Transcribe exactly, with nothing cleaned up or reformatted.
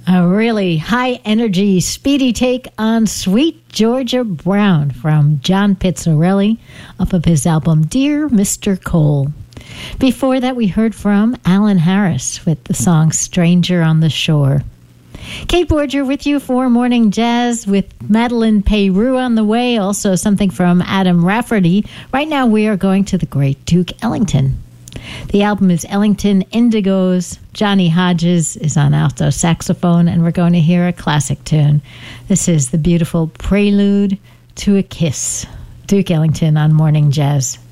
A really high-energy, speedy take on Sweet Georgia Brown from John Pizzarelli off of his album Dear Mister Cole. Before that, we heard from Alan Harris with the song Stranger on the Shore. Kate Borger with you for Morning Jazz with Madeline Peyroux on the way. Also something from Adam Rafferty. Right now we are going to the great Duke Ellington. The album is Ellington Indigos. Johnny Hodges is on alto saxophone, and we're going to hear a classic tune. This is the beautiful Prelude to a Kiss. Duke Ellington on Morning Jazz.